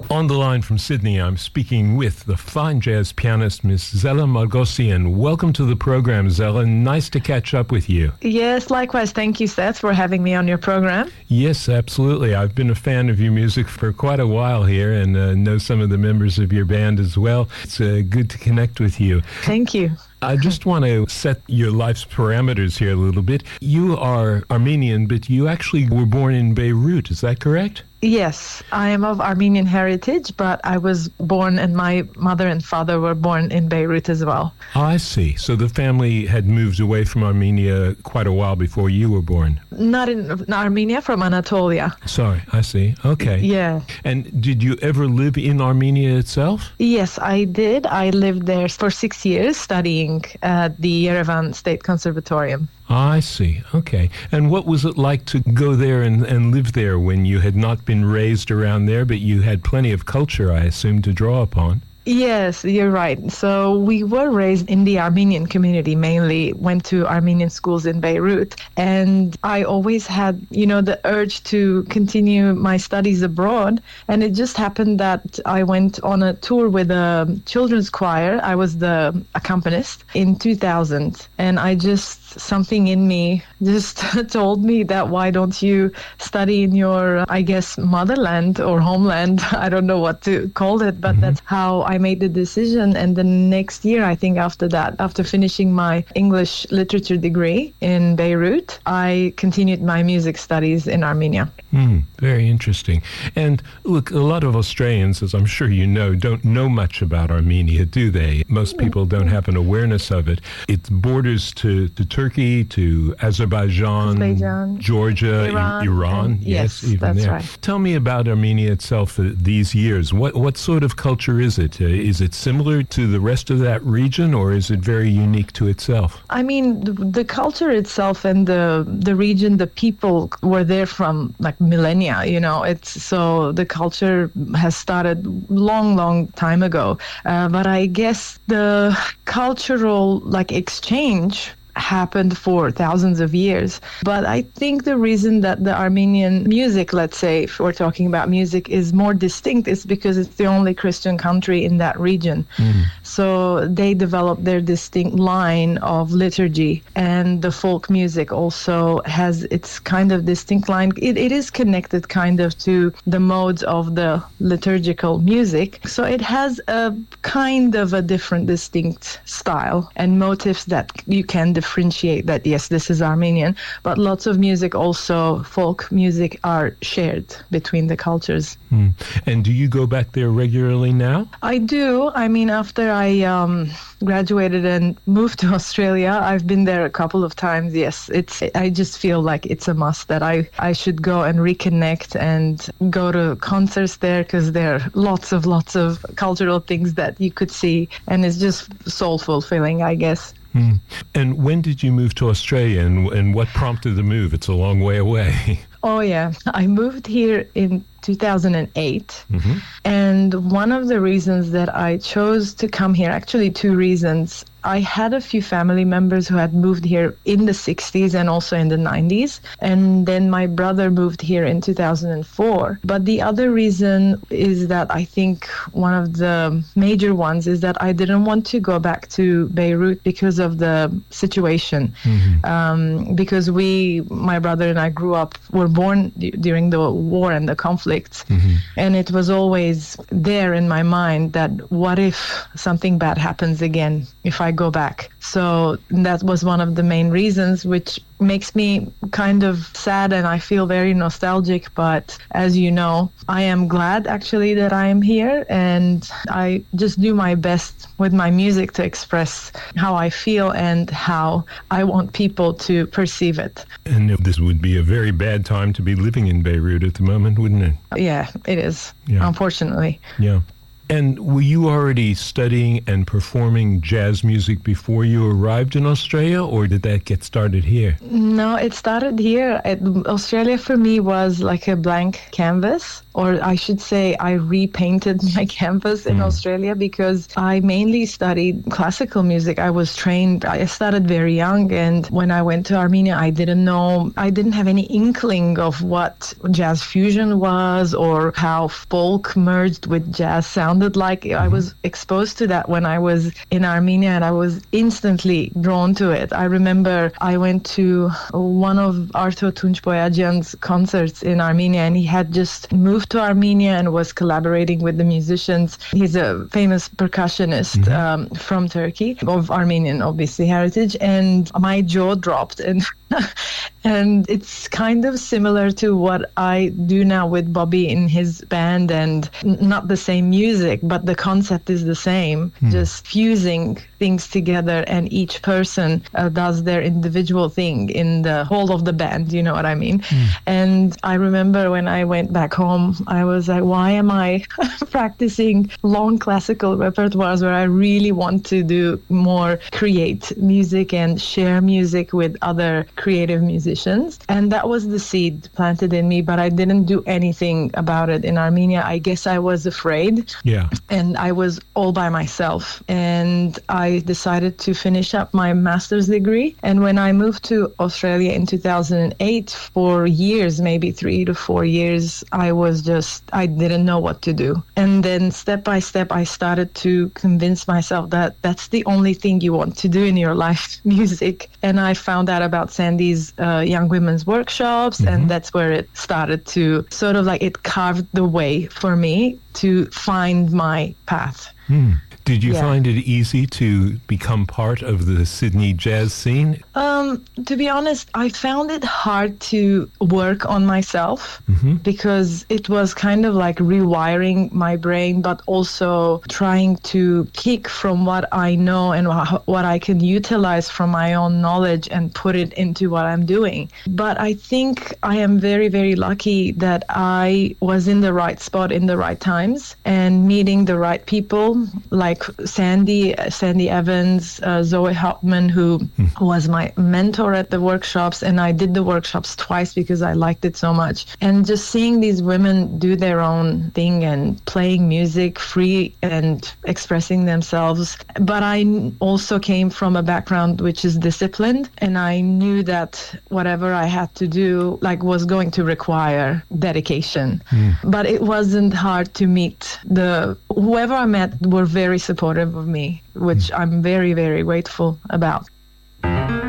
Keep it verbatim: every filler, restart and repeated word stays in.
On the line from Sydney, I'm speaking with the fine jazz pianist, Miss Zella Margossian. Welcome to the program, Zella. Nice to catch up with you. Yes, likewise. Thank you, Seth, for having me on your program. Yes, absolutely. I've been a fan of your music for quite a while here and uh, know some of the members of your band as well. It's uh, good to connect with you. Thank you. I just want to set your life's parameters here a little bit. You are Armenian, but you actually were born in Beirut. Is that correct? Yes, I am of Armenian heritage, but I was born and my mother and father were born in Beirut as well. Oh, I see. So the family had moved away from Armenia quite a while before you were born. Not in Armenia, from Anatolia. Sorry, I see. Okay. Yeah. And did you ever live in Armenia itself? Yes, I did. I lived there for six years studying at the Yerevan State Conservatorium. I see. Okay. And what was it like to go there and, and live there when you had not been raised around there, but you had plenty of culture, I assume, to draw upon? Yes, you're right. So we were raised in the Armenian community, mainly went to Armenian schools in Beirut. And I always had, you know, the urge to continue my studies abroad. And it just happened that I went on a tour with a children's choir. I was the accompanist in two thousand. And I just, something in me just told me that why don't you study in your, I guess, motherland or homeland? I don't know what to call it, but mm-hmm. that's how I I made the decision. And the next year, I think after that, after finishing my English literature degree in Beirut, I continued my music studies in Armenia. Mm, very interesting. And look, a lot of Australians, as I'm sure you know, don't know much about Armenia, do they? Most people don't have an awareness of it. It borders to, to Turkey, to Azerbaijan, Azerbaijan Georgia, Iran. I- Iran. And, yes, yes, even that's there. right. Tell me about Armenia itself uh, these years. What, what sort of culture is it? Uh, is it similar to the rest of that region, or is it very unique to itself? I mean, the, the culture itself and the the region, the people were there from like millennia, you know, it's so the culture has started long, long time ago. Uh, but I guess the cultural like exchange happened for thousands of years. But I think the reason that the Armenian music, let's say, if we're talking about music, is more distinct is because it's the only Christian country in that region. Mm. So they developed their distinct line of liturgy, and the folk music also has its kind of distinct line. It, it is connected kind of to the modes of the liturgical music. So it has a kind of a different distinct style and motifs that you can differentiate that, yes, this is Armenian, but lots of music, also folk music, are shared between the cultures. Mm. And do you go back there regularly now? I do. I mean, after I um, graduated and moved to Australia, I've been there a couple of times. Yes, it's. I just feel like it's a must that I, I should go and reconnect and go to concerts there, because there are lots of, lots of cultural things that you could see, and it's just soul fulfilling, I guess. Mm. And when did you move to Australia, and, and what prompted the move? It's a long way away. Oh, yeah. I moved here in two thousand eight. Mm-hmm. And one of the reasons that I chose to come here, actually two reasons. I had a few family members who had moved here in the sixties and also in the nineties. And then my brother moved here in two thousand four. But the other reason is that I think one of the major ones is that I didn't want to go back to Beirut because of the situation. Mm-hmm. Um, because we, my brother and I grew up, were born d- during the war and the conflicts. Mm-hmm. And it was always there in my mind that what if something bad happens again if I go back? So that was one of the main reasons, which makes me kind of sad, and I feel very nostalgic. But as you know, I am glad actually that I am here, and I just do my best with my music to express how I feel and how I want people to perceive it. And this would be a very bad time to be living in Beirut at the moment, wouldn't it? Yeah, it is, yeah. Unfortunately. Yeah. And were you already studying and performing jazz music before you arrived in Australia, or did that get started here? No, it started here. It, Australia for me was like a blank canvas, or I should say I repainted my canvas in mm. Australia because I mainly studied classical music. I was trained, I started very young, and when I went to Armenia, I didn't know, I didn't have any inkling of what jazz fusion was or how folk merged with jazz sounded like. Mm-hmm. I was exposed to that when I was in Armenia, and I was instantly drawn to it. I remember I went to one of Arto Tunç Boyajian's concerts in Armenia, and he had just moved to Armenia and was collaborating with the musicians. He's a famous percussionist mm-hmm. um, from Turkey, of Armenian, obviously, heritage, and my jaw dropped. And and it's kind of similar to what I do now with Bobby in his band, and n- not the same music, but the concept is the same, mm. just fusing things together, and each person uh, does their individual thing in the whole of the band, you know what I mean? Mm. And I remember when I went back home, I was like, why am I practicing long classical repertoires where I really want to do more, create music and share music with other creative musicians? And that was the seed planted in me, but I didn't do anything about it in Armenia. I guess I was afraid. Yeah. And I was all by myself. And I decided to finish up my master's degree. And when I moved to Australia in two thousand eight, for years, maybe three to four years, I was just, I didn't know what to do. And then step by step, I started to convince myself that that's the only thing you want to do in your life, music. And I found out about Sandy's uh, Young Women's Workshops, mm-hmm. and that's where it started to sort of like, it carved the way for me to find my path. Mm. Did you yeah. find it easy to become part of the Sydney jazz scene? Um, to be honest, I found it hard to work on myself mm-hmm. because it was kind of like rewiring my brain, but also trying to pick from what I know and wh- what I can utilize from my own knowledge and put it into what I'm doing. But I think I am very, very lucky that I was in the right spot in the right times and meeting the right people, like Sandy, Sandy Evans, uh, Zoe Hauptman, who mm. was my mentor at the workshops, and I did the workshops twice because I liked it so much. And just seeing these women do their own thing and playing music free and expressing themselves. But I also came from a background which is disciplined, and I knew that whatever I had to do, like, was going to require dedication. Mm. But it wasn't hard to meet the whoever I met were very supportive of me, which I'm very, very grateful about.